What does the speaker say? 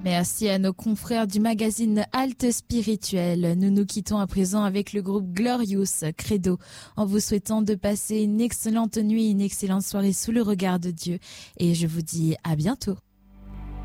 Merci à nos confrères du magazine Halte Spirituelle. Nous nous quittons à présent avec le groupe Glorious Credo en vous souhaitant de passer une excellente nuit, une excellente soirée sous le regard de Dieu. Et je vous dis à bientôt.